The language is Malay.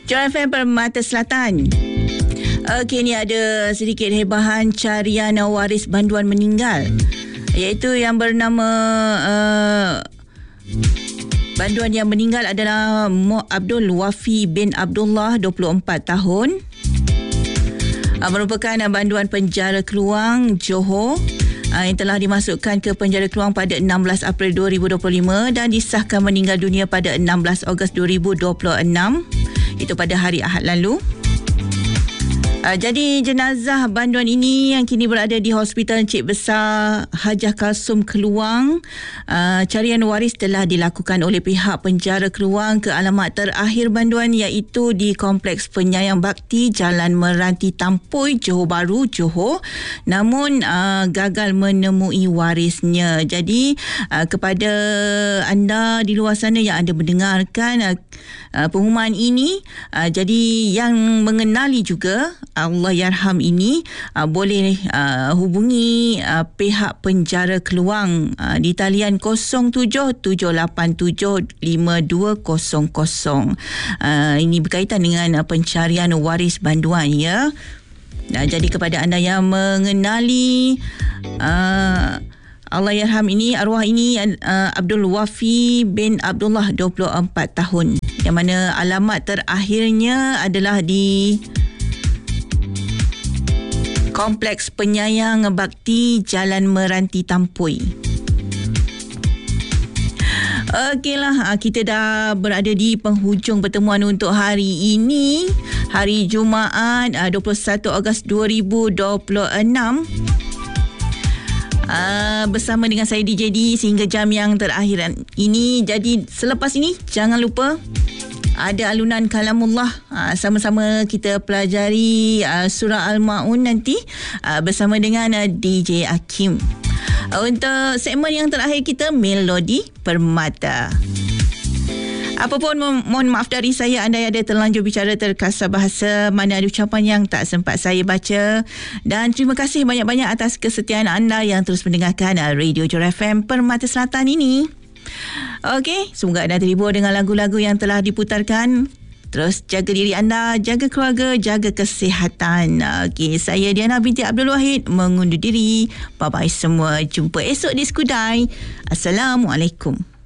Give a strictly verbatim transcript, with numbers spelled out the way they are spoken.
Joy F M Permata Selatan. Okey, ni ada sedikit hebahan carian waris banduan meninggal, iaitu yang bernama uh, banduan yang meninggal adalah Mo Abdul Wafi bin Abdullah, dua puluh empat tahun, uh, merupakan uh, banduan penjara Keluang, Johor, uh, yang telah dimasukkan ke penjara Keluang pada enam belas April dua ribu dua puluh lima dan disahkan meninggal dunia pada enam belas Ogos dua ribu dua puluh enam, itu pada hari Ahad lalu. Uh, jadi jenazah banduan ini yang kini berada di Hospital Encik Besar Hajah Kalsum Keluang. Uh, carian waris telah dilakukan oleh pihak penjara Keluang ke alamat terakhir banduan, iaitu di Kompleks Penyayang Bakti, Jalan Meranti Tampoi, Johor Bahru, Johor. Namun uh, gagal menemui warisnya. Jadi uh, kepada anda di luar sana yang anda mendengarkan uh, uh, pengumuman ini, uh, jadi yang mengenali juga Allahyarham ini uh, boleh uh, hubungi uh, pihak penjara Keluang uh, di talian kosong tujuh tujuh lapan tujuh lima dua kosong kosong. Uh, ini berkaitan dengan uh, pencarian waris banduan, ya. Nah, jadi kepada anda yang mengenali uh, Allahyarham ini, arwah ini uh, Abdul Wafi bin Abdullah, dua puluh empat tahun, yang mana alamat terakhirnya adalah di Kompleks Penyayang Bakti, Jalan Meranti Tampoi. Okeylah, kita dah berada di penghujung pertemuan untuk hari ini, hari Jumaat dua puluh satu Ogos dua ribu dua puluh enam. Uh, bersama dengan saya D J D sehingga jam yang terakhir ini. Jadi selepas ini jangan lupa ada alunan kalamullah, uh, sama-sama kita pelajari uh, surah Al-Maun nanti uh, bersama dengan uh, D J Hakim. Uh, untuk segmen yang terakhir kita, Melodi Permata. Apapun, mo- mohon maaf dari saya anda yang ada terlanjur bicara terkasar bahasa, mana ada ucapan yang tak sempat saya baca. Dan terima kasih banyak-banyak atas kesetiaan anda yang terus mendengarkan uh, Radio Joy F M Permata Selatan ini. Okey, semoga anda terhibur dengan lagu-lagu yang telah diputarkan. Terus jaga diri anda, jaga keluarga, jaga kesihatan. Okey, saya Diana binti Abdul Wahid mengundur diri. Bye-bye semua. Jumpa esok di Skudai. Assalamualaikum.